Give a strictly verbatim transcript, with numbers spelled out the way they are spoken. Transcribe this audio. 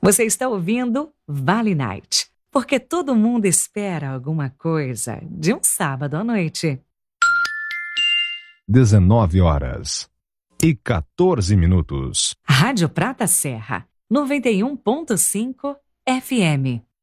Você está ouvindo Vale Night, porque todo mundo espera alguma coisa de um sábado à noite. dezenove horas e quatorze minutos. Rádio Prata Serra, noventa e um ponto cinco F M.